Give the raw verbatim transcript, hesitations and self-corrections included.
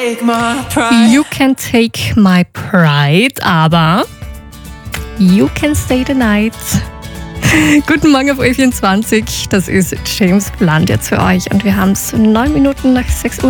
You can take my pride, aber you can stay the night. Guten Morgen auf Ö vierundzwanzig, das ist James Blunt jetzt für euch und wir haben es neun Minuten nach sechs Uhr.